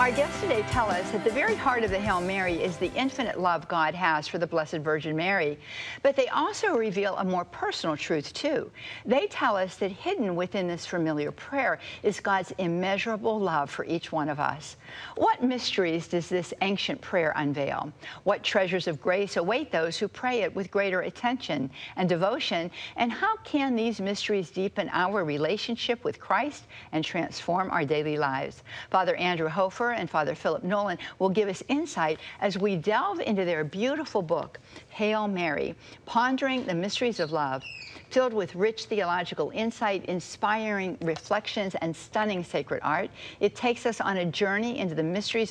Our guests today tell us at the very heart of the Hail Mary is the infinite love God has for the Blessed Virgin Mary. But they also reveal a more personal truth, too. They tell us that hidden within this familiar prayer is God's immeasurable love for each one of us. What mysteries does this ancient prayer unveil? What treasures of grace await those who pray it with greater attention and devotion? And how can these mysteries deepen our relationship with Christ and transform our daily lives? Father Andrew Hofer and Father Philip Nolan will give us insight as we delve into their beautiful book, Hail Mary, Pondering the Mysteries of Love, filled with rich theological insight, inspiring reflections, and stunning sacred art. It takes us on a journey into the mysteries